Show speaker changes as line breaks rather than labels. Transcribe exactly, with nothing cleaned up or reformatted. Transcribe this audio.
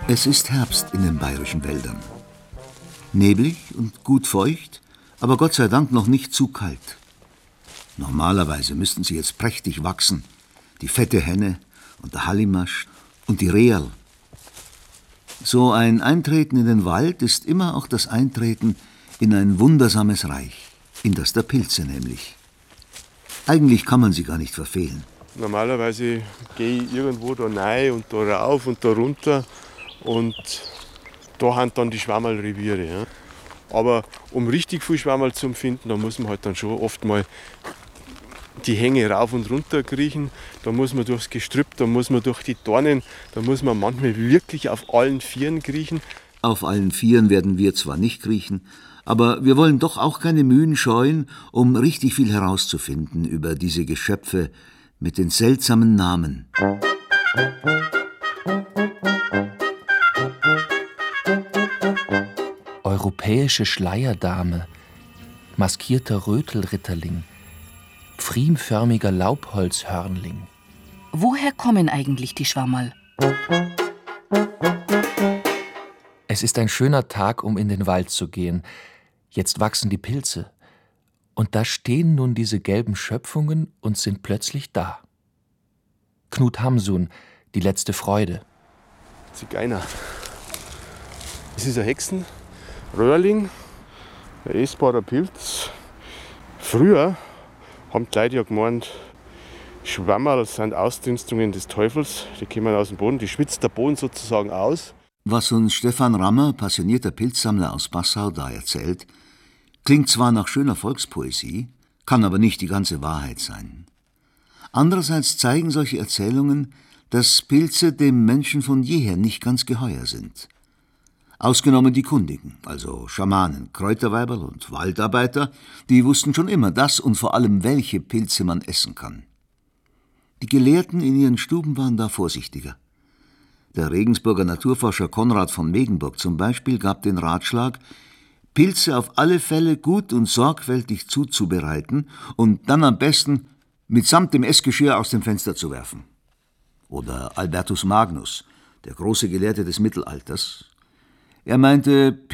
Es ist Herbst in den bayerischen Wäldern. Neblig und gut feucht, aber Gott sei Dank noch nicht zu kalt. Normalerweise müssten sie jetzt prächtig wachsen. Die fette Henne und der Hallimasch und die Reherl. So ein Eintreten in den Wald ist immer auch das Eintreten in ein wundersames Reich, in das der Pilze nämlich. Eigentlich kann man sie gar nicht verfehlen.
Normalerweise gehe ich irgendwo da rein und da rauf und da runter und da haben dann die Schwammerlreviere. Ja. Aber um richtig viel Schwammerl zu finden, da muss man halt dann schon oft mal die Hänge rauf und runter kriechen, da muss man durchs Gestrüpp, da muss man durch die Dornen, da muss man manchmal wirklich auf allen Vieren kriechen.
Auf allen Vieren werden wir zwar nicht kriechen, aber wir wollen doch auch keine Mühen scheuen, um richtig viel herauszufinden über diese Geschöpfe mit den seltsamen Namen.
Europäische Schleierdame, maskierter Rötelritterling, pfriemförmiger Laubholzhörnling.
Woher kommen eigentlich die Schwammerl?
Es ist ein schöner Tag, um in den Wald zu gehen. Jetzt wachsen die Pilze. Und da stehen nun diese gelben Schöpfungen und sind plötzlich da. Knut Hamsun, die letzte Freude.
Zigeuner. Das ist ein Hexenröhrling, ein essbarer Pilz. Früher haben die Leute ja gemeint, Schwammerl sind Ausdünstungen des Teufels, die kommen aus dem Boden, die schwitzt der Boden sozusagen aus.
Was uns Stefan Rammer, passionierter Pilzsammler aus Passau, da erzählt, klingt zwar nach schöner Volkspoesie, kann aber nicht die ganze Wahrheit sein. Andererseits zeigen solche Erzählungen, dass Pilze dem Menschen von jeher nicht ganz geheuer sind. Ausgenommen die Kundigen, also Schamanen, Kräuterweiberl und Waldarbeiter, die wussten schon immer, dass und vor allem welche Pilze man essen kann. Die Gelehrten in ihren Stuben waren da vorsichtiger. Der Regensburger Naturforscher Konrad von Megenburg zum Beispiel gab den Ratschlag, Pilze auf alle Fälle gut und sorgfältig zuzubereiten und dann am besten mitsamt dem Essgeschirr aus dem Fenster zu werfen. Oder Albertus Magnus, der große Gelehrte des Mittelalters. Er meinte,